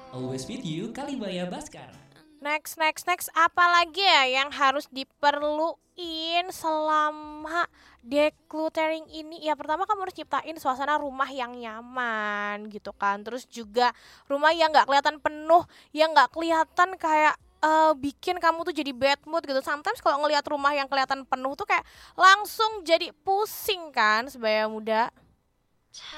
Always with you, Kalibaya Baskara. Next. Apa lagi ya yang harus diperluin selama decluttering ini? Ya pertama kamu harus ciptain suasana rumah yang nyaman gitu kan. Terus juga rumah yang nggak kelihatan penuh, yang nggak kelihatan kayak bikin kamu tuh jadi bad mood gitu. Sometimes kalau ngelihat rumah yang kelihatan penuh tuh kayak langsung jadi pusing kan sebaya muda.